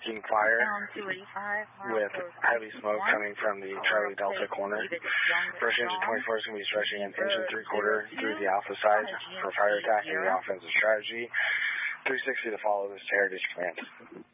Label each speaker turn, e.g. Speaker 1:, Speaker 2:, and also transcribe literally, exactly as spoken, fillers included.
Speaker 1: smoking fire with heavy smoke coming from the Charlie Delta corner. First Engine twenty-four is going to be stretching an engine three-quarter through the Alpha side for fire attack and the offensive strategy. three sixty to follow this to Heritage Command.